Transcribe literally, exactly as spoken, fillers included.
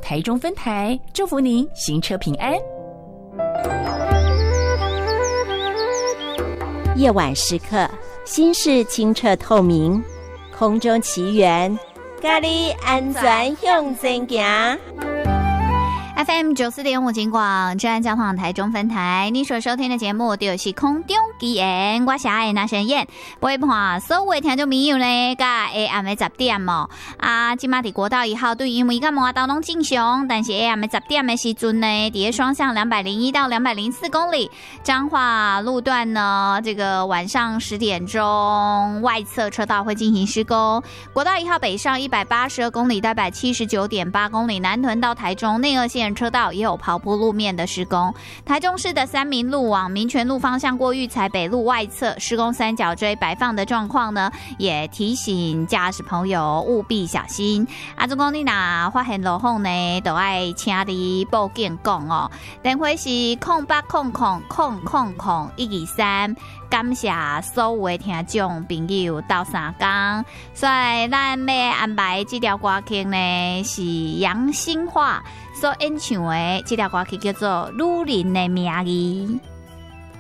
台中分台，祝福您行车平安。 夜晚时刻，心事清澈透明，空中奇缘，咖喱安全向前行。 F M 九四点五金广治安交通台中分台，你所收听的节目就是空中奇缘，我是爱那神燕。陪伴所有的听众朋友呢，甲下暗的十点哦，啊，今嘛伫国道一号对因为甲摩道拢正常，但是下暗的十点的时阵呢，伫双向两百零一到两百零四公里，彰化路段呢，这个晚上十点钟外侧车道会进行施工。国道一号北上一百八十二公里，大概七十九点八公里，南屯到台中内二线车道也有刨坡路面的施工。台中市的三民路往民权路方向过育才北路外侧施工三角锥摆放的状况呢，也提醒驾驶朋友务必小心。啊，总讲你若发现路况呢，都爱请你报警讲哦。电话是空八空空空空空一二三。感谢所有的听众朋友到三工，所以咱要安排这条歌曲呢是杨新化所演唱的，这条歌曲叫做《女人的名义》。